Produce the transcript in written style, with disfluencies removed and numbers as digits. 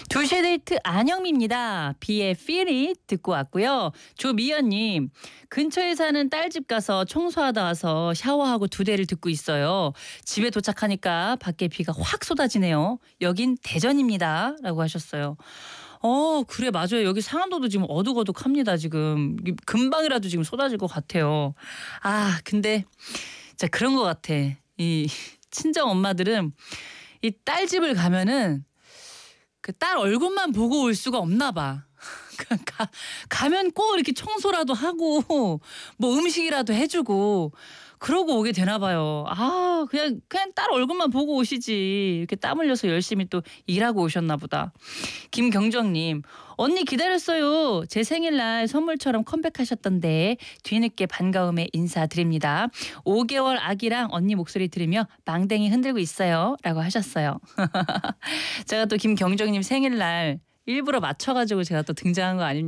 2시에 데이트 안영미입니다. 비의 Feel It 듣고 왔고요. 조미연님, 근처에 사는 딸집 가서 청소하다 와서 샤워하고 2대를 듣고 있어요. 집에 도착하니까 밖에 비가 확 쏟아지네요. 여긴 대전입니다. 라고 하셨어요. 그래, 맞아요. 여기 상암도도 지금 어둑어둑합니다, 지금. 금방이라도 지금 쏟아질 것 같아요. 근데 진짜 그런 것 같아. 이 친정 엄마들은 이 딸집을 가면은 그 딸 얼굴만 보고 올 수가 없나 봐. 가면 꼭 이렇게 청소라도 하고 뭐 음식이라도 해주고 그러고 오게 되나 봐요. 그냥 딸 얼굴만 보고 오시지. 이렇게 땀 흘려서 열심히 또 일하고 오셨나 보다. 김경정님, 언니 기다렸어요. 제 생일날 선물처럼 컴백하셨던데 뒤늦게 반가움에 인사드립니다. 5개월 아기랑 언니 목소리 들으며 망댕이 흔들고 있어요. 라고 하셨어요. 제가 또 김경정님 생일날 일부러 맞춰가지고 제가 또 등장한 거 아닙니까?